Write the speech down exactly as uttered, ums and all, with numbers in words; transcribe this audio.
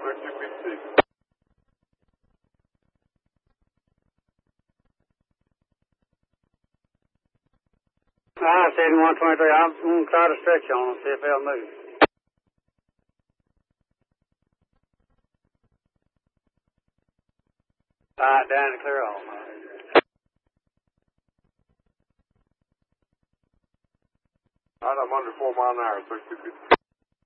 thirty fifty. I said in one twenty-three, I'm going to try to stretch on them, see if they'll move. All right, down to clear off. All right, I'm under four mile an hour, thirty fifty.